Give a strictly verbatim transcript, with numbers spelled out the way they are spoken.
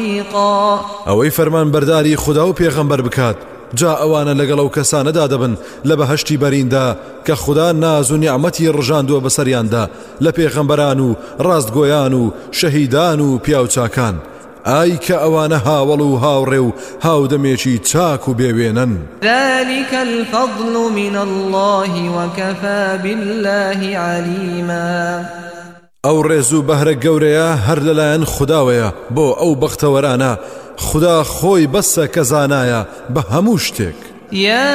رفيقا ئەوەی فەرمان بەرداری خدا و پێغەمبەر بکات جا ئەوانە لەگەڵ ئەو کەسانەدا دەبن لە بەهەشتی بەریندا کە خدا ناز و نیعمەتی ڕژاندووە بەسەریاندا لە پێغەمبەران و ڕاستگۆیان و شەهیدان و پیاوچاکان ئای کە ئەوانە هاوڵ و هاوڕێ و هاودەمێکی چاک و بێوێنن. ذلك الفضل من الله وكفى بالله عليما. ئەو ڕێز و بەهرە گەورەیە هەر لەلایەن خداوەیە بۆ ئەو بەختەوەرانە خدا خۆی بەسە کە زانایە بە هەموو شتێک.